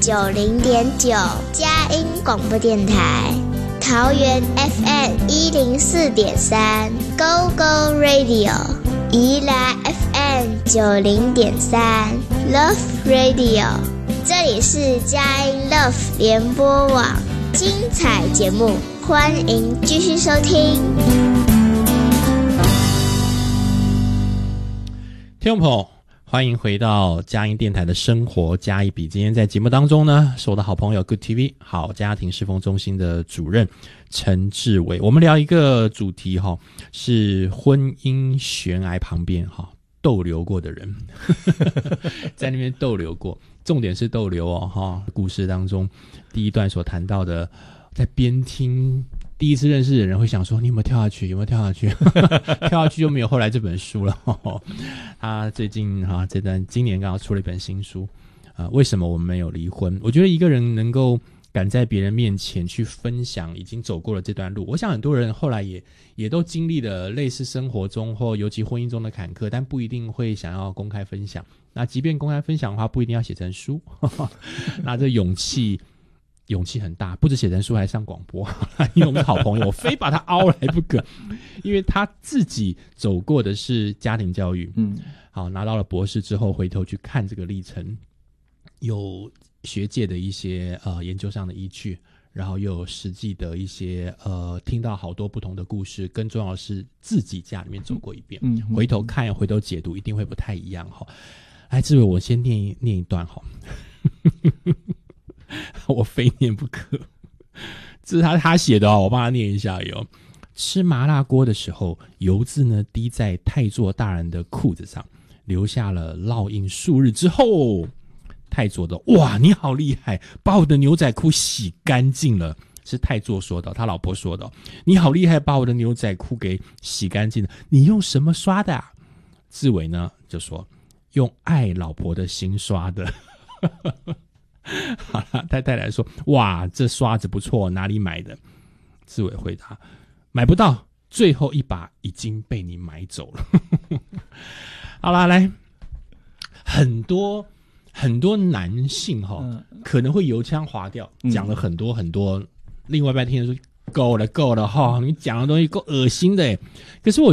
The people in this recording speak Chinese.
90.9佳音广播电台，桃园 FM 104.3 Go Go Radio， 宜兰 FM 90.3 Love Radio， 这里是佳音 Love 联播网，精彩节目欢迎继续收听。 听众朋友，欢迎回到佳音电台的生活加一笔。今天在节目当中呢，是我的好朋友 Good TV 好家庭侍奉中心的主任陈志伟。我们聊一个主题是婚姻悬崖旁边逗留过的人在那边逗留过，重点是逗留故事当中第一段所谈到的，在边听第一次认识的人会想说，你有没有跳下去，有没有跳下去跳下去就没有后来这本书了他最近今年刚好出了一本新书为什么我们没有离婚。我觉得一个人能够敢在别人面前去分享已经走过了这段路，我想很多人后来也都经历了类似生活中或尤其婚姻中的坎坷，但不一定会想要公开分享。那即便公开分享的话，不一定要写成书那这勇气很大，不止写成书还上广播因为我们的好朋友我非把他凹来不可因为他自己走过的是家庭教育好，拿到了博士之后回头去看这个历程，有学界的一些研究上的依据，然后又有实际的一些听到好多不同的故事，更重要的是自己家里面走过一遍回头看回头解读一定会不太一样来，志伟我先念一段我非念不可，这是他写的我帮他念一下哟。吃麻辣锅的时候，油渍呢滴在太座大人的裤子上，留下了烙印数日之后，太座的哇你好厉害，把我的牛仔裤洗干净了，是太座说的，他老婆说的你好厉害，把我的牛仔裤给洗干净了，你用什么刷的啊？志伟呢就说用爱老婆的心刷的好了，太太说哇这刷子不错，哪里买的？志伟回答买不到，最后一把已经被你买走了好啦，来很多男性可能会油腔滑调讲了很多很多，另外一半听着说够了你讲的东西够恶心的可是我